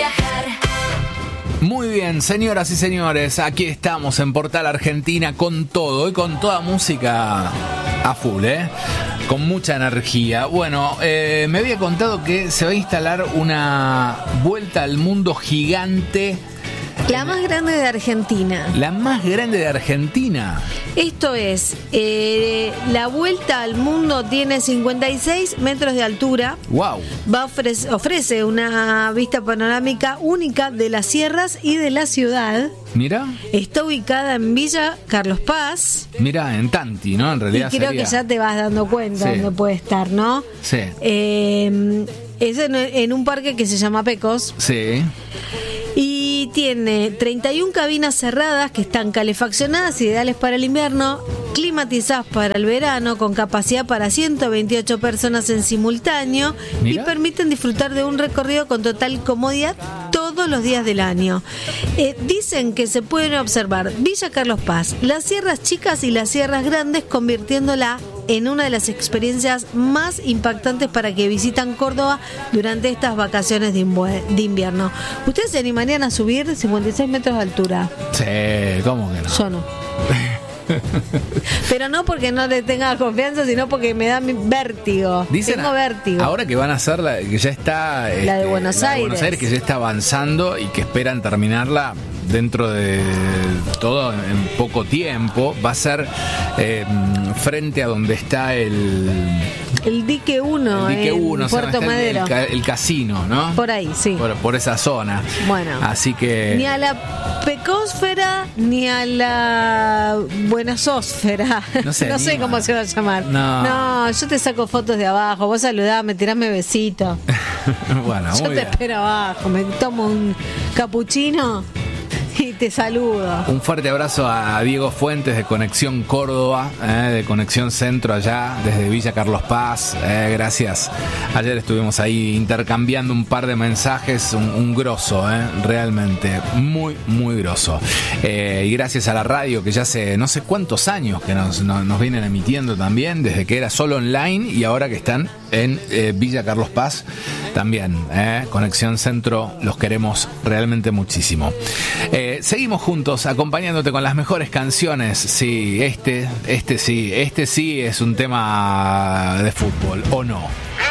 Muy bien, señoras y señores, aquí estamos en Portal Argentina con todo y con toda música a full, con mucha energía. Bueno, me había contado que se va a instalar una vuelta al mundo gigante. La más grande de Argentina. La más grande de Argentina. Esto es, la vuelta al mundo tiene 56 metros de altura. Wow. Ofrece una vista panorámica única de las sierras y de la ciudad. Mira. Está ubicada en Villa Carlos Paz. Mira, en Tanti, ¿no? En realidad y creo sería... que ya te vas dando cuenta dónde puede estar, ¿no? Sí. Es en un parque que se llama Pecos. Sí. Y tiene 31 cabinas cerradas que están calefaccionadas, ideales para el invierno, climatizadas para el verano, con capacidad para 128 personas en simultáneo. Mira. Y permiten disfrutar de un recorrido con total comodidad todos los días del año. Dicen que se pueden observar Villa Carlos Paz, las sierras chicas y las sierras grandes, convirtiéndola en una de las experiencias más impactantes para que visitan Córdoba durante estas vacaciones de invierno. ¿Ustedes se animarían a subir 56 metros de altura? Sí, ¿cómo que no? Yo no. Pero no porque no le tenga confianza, sino porque me da vértigo. Tengo vértigo. Ahora que van a hacer que ya está la de Buenos Aires, que ya está avanzando y que esperan terminarla dentro de todo en poco tiempo, va a ser frente a donde está el dique 1 en Puerto Madero, el casino, ¿no? Por ahí, sí. Por esa zona. Bueno, así que ni a la Pecósfera ni a la Buenosósfera. No sé cómo se va a llamar. No, yo te saco fotos de abajo. Vos saludame, tirame besito. Bueno, yo te espero abajo. Me tomo un capuchino y te saludo. Un fuerte abrazo a Diego Fuentes de Conexión Córdoba, de Conexión Centro allá, desde Villa Carlos Paz. Gracias. Ayer estuvimos ahí intercambiando un par de mensajes, un grosso, realmente, muy, muy grosso. Y gracias a la radio que ya hace no sé cuántos años que nos vienen emitiendo también, desde que era solo online y ahora que están en Villa Carlos Paz también. Conexión Centro, los queremos realmente muchísimo. Seguimos juntos acompañándote con las mejores canciones. Sí, este sí es un tema de fútbol, ¿o no?